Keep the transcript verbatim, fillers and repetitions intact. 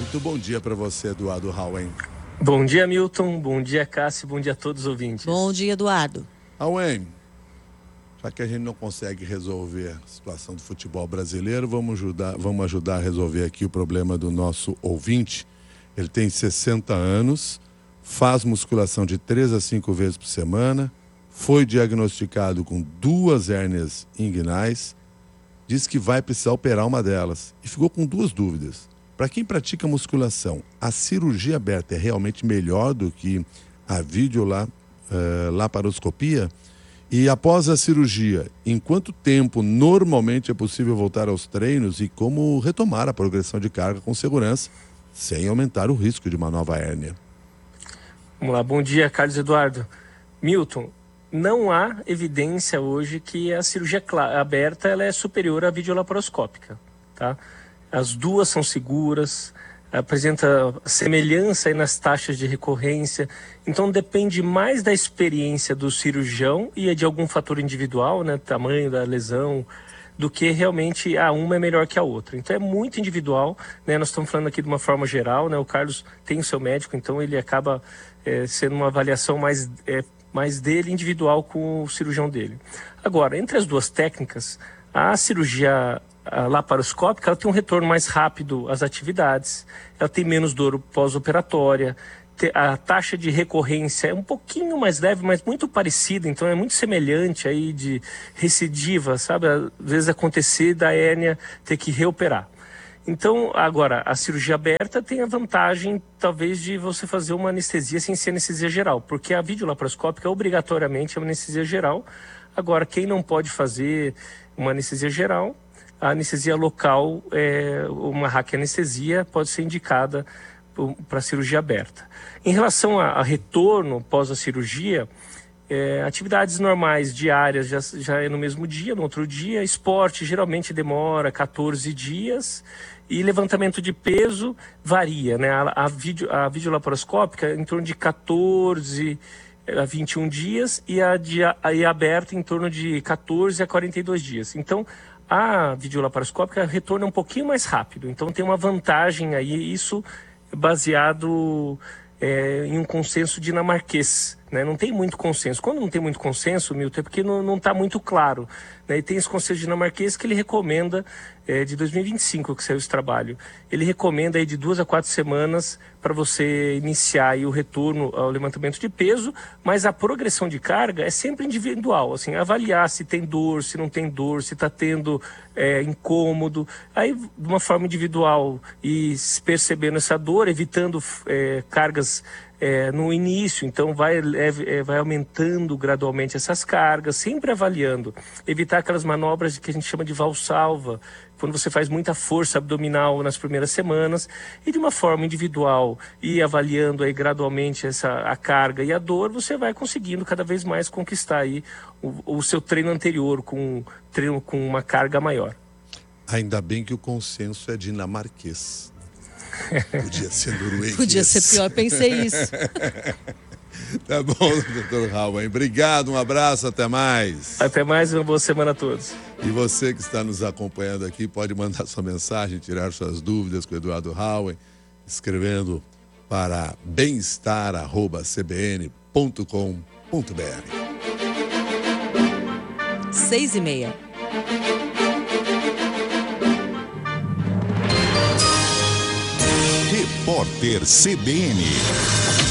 Muito bom dia para você, Eduardo Hauen. Bom dia, Milton. Bom dia, Cássio. Bom dia a todos os ouvintes. Bom dia, Eduardo. Hauen, já que a gente não consegue resolver a situação do futebol brasileiro, vamos ajudar, vamos ajudar a resolver aqui o problema do nosso ouvinte. Ele tem sessenta anos, faz musculação de três a cinco vezes por semana, foi diagnosticado com duas hérnias inguinais, diz que vai precisar operar uma delas e ficou com duas dúvidas. Para quem pratica musculação, a cirurgia aberta é realmente melhor do que a videolaparoscopia? E após a cirurgia, em quanto tempo normalmente é possível voltar aos treinos e como retomar a progressão de carga com segurança, sem aumentar o risco de uma nova hérnia? Vamos lá, bom dia, Carlos Eduardo. Milton, não há evidência hoje que a cirurgia aberta ela é superior à videolaparoscópica, tá? As duas são seguras, apresenta semelhança aí nas taxas de recorrência, então depende mais da experiência do cirurgião e de algum fator individual, né, tamanho da lesão, do que realmente a uma é melhor que a outra. Então é muito individual, né? Nós estamos falando aqui de uma forma geral, né? O Carlos tem o seu médico, então ele acaba é, sendo uma avaliação mais, é, mais dele, individual com o cirurgião dele. Agora, entre as duas técnicas, a cirurgia a laparoscópica ela tem um retorno mais rápido às atividades, ela tem menos dor pós-operatória, a taxa de recorrência é um pouquinho mais leve, mas muito parecida, então é muito semelhante aí de recidiva, sabe? Às vezes acontecer da hérnia ter que reoperar. Então, agora, a cirurgia aberta tem a vantagem, talvez, de você fazer uma anestesia sem ser anestesia geral, porque a videolaparoscópica obrigatoriamente é uma anestesia geral. Agora, quem não pode fazer uma anestesia geral, a anestesia local, é, uma raquianestesia, pode ser indicada para cirurgia aberta. Em relação a, a retorno pós a cirurgia, é, atividades normais diárias já, já é no mesmo dia, no outro dia. Esporte geralmente demora quatorze dias e levantamento de peso varia, né? A, a, video, a videolaparoscópica em torno de quatorze a vinte e um dias e a, de, a, a aberta em torno de quatorze a quarenta e dois dias. Então, a videolaparoscópica retorna um pouquinho mais rápido. Então, tem uma vantagem aí, isso baseado é, em um consenso dinamarquês, né? Não tem muito consenso. Quando não tem muito consenso, Milton, é porque não está muito claro, né? E tem esse consenso dinamarquês que ele recomenda, é, de dois mil e vinte e cinco que saiu esse trabalho, ele recomenda aí de duas a quatro semanas para você iniciar aí o retorno ao levantamento de peso, mas a progressão de carga é sempre individual, assim, avaliar se tem dor, se não tem dor, se está tendo é, incômodo, aí de uma forma individual e percebendo essa dor, evitando é, cargas É, no início, então vai, é, vai aumentando gradualmente essas cargas, sempre avaliando, evitar aquelas manobras que a gente chama de valsalva, quando você faz muita força abdominal nas primeiras semanas, e de uma forma individual, e avaliando aí gradualmente essa, a carga e a dor, você vai conseguindo cada vez mais conquistar aí o, o seu treino anterior, com, treino com uma carga maior. Ainda bem que o consenso é dinamarquês. Podia ser norueguês. Podia ser pior, pensei isso. Tá bom, doutor Hauen. Obrigado, um abraço, até mais. Até mais, uma boa semana a todos. E você que está nos acompanhando aqui, pode mandar sua mensagem, tirar suas dúvidas com o Eduardo Hauen, escrevendo para bem-estar arroba c b n ponto com ponto b r. Seis e meia. Repórter C B N.